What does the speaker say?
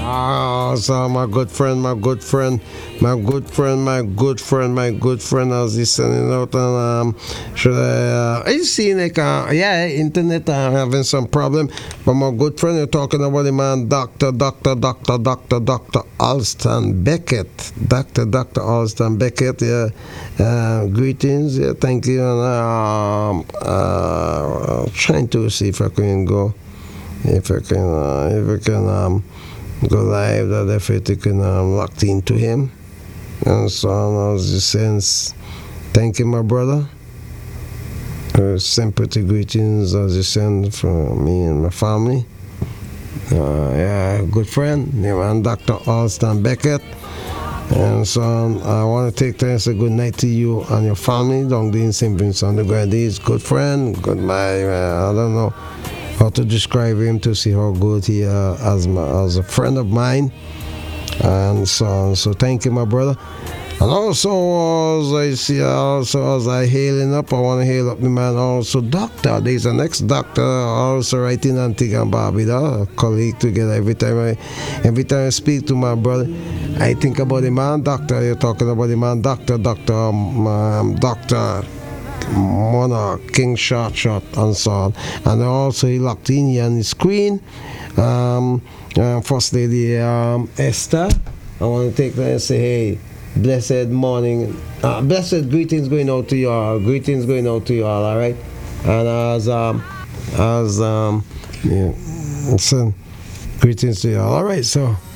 So my good friend, as he's sending out on should I see like internet having some problem, but my good friend you're talking about the man Dr. Alston Beckett, Dr. Alston Beckett. Yeah, greetings. Yeah, thank you. And trying to see if I can go, if I can go live, that if I can locked into him. And so I was just saying, thank you, my brother. Sympathy greetings as you send for me and my family. Good friend, named Dr. Alston Beckett. And so I want to take time to say good night to you and your family down there in St. Vincent de Grenadines. Good friend, goodbye. I don't know how to describe him to see how good he as a friend of mine. And so on. So thank you, my brother. And also, as I hailing up, I want to hail up the man also, doctor. There's an ex-doctor also right in Antigua and Barbuda, a colleague together. Every time I speak to my brother, I think about the man doctor. You're talking about the man doctor, Dr. Monarch, King Shot, and so on. And also he locked in here on the screen. First Lady Esther. I want to take that and say, hey, blessed morning, blessed greetings going out to you all. Greetings going out to you all right? And so, greetings to you all. All right, so